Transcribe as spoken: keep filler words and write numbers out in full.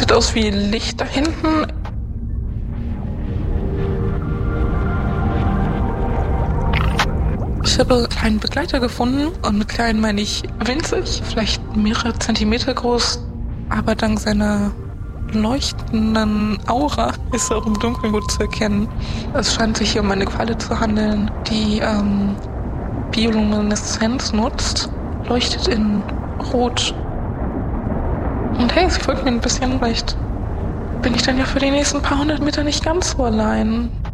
sieht aus wie Licht da hinten. Ich habe einen Begleiter gefunden und mit klein meine ich winzig, vielleicht mehrere Zentimeter groß, aber dank seiner leuchtenden Aura ist er auch im Dunkeln gut zu erkennen. Es scheint sich hier um eine Qualle zu handeln, die ähm, Biolumineszenz nutzt, leuchtet in Rot. Und hey, sie folgt mir ein bisschen, vielleicht bin ich dann ja für die nächsten paar hundert Meter nicht ganz so allein.